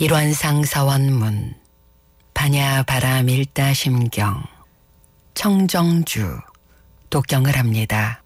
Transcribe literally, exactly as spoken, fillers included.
일원상 서원문, 반야 바람 일다 심경, 청정주 독경을 합니다.